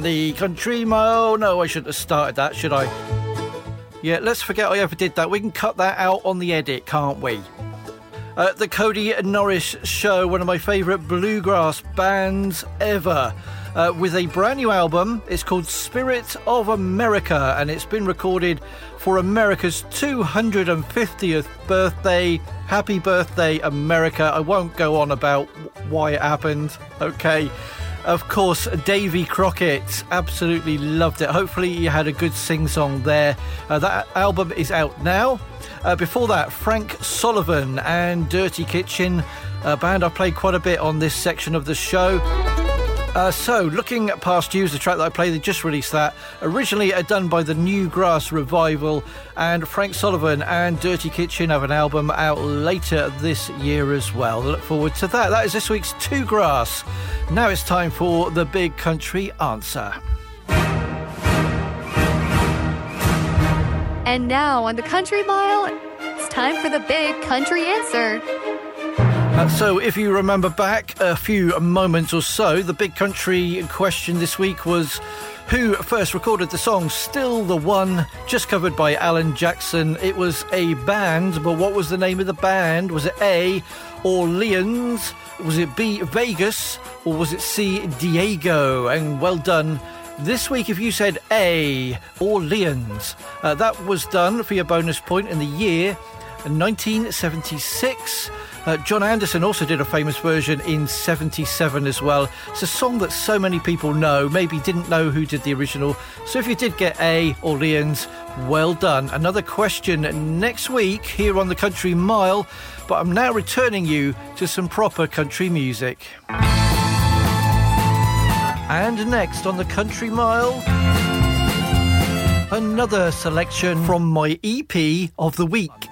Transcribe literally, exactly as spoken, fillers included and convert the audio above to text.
The Country Mile. No, I shouldn't have started that, should I? Yeah, let's forget I ever did that. We can cut that out on the edit, can't we? Uh, the Cody Norris Show, one of my favourite bluegrass bands ever, uh, with a brand new album. It's called Spirit of America, and it's been recorded for America's two hundred fiftieth birthday. Happy birthday, America. I won't go on about why it happened, okay? Of course, Davy Crockett, absolutely loved it. Hopefully you had a good sing-song there. Uh, that album is out now. Uh, before that, Frank Sullivan and Dirty Kitchen, a band I played quite a bit on this section of the show. Uh, so, Looking Past You is the track that I played. They just released that. Originally uh, done by the Newgrass Revival, and Frank Sullivan and Dirty Kitchen have an album out later this year as well. I look forward to that. That is this week's Two Grass. Now it's time for the Big Country Answer. And now on the Country Mile, it's time for the Big Country Answer. Uh, so if you remember back a few moments or so, the big country question this week was who first recorded the song Still the One, just covered by Alan Jackson. It was a band, but what was the name of the band? Was it A, Orleans? Was it B, Vegas? Or was it C, Diego? And well done. This week, if you said A, Orleans, uh, that was done for your bonus point in the year nineteen seventy-six. Uh, John Anderson also did a famous version in seventy-seven as well. It's a song that so many people know, maybe didn't know who did the original. So if you did get A, Orleans, well done. Another question next week here on the Country Mile, but I'm now returning you to some proper country music. And next on the Country Mile, another selection from my E P of the week.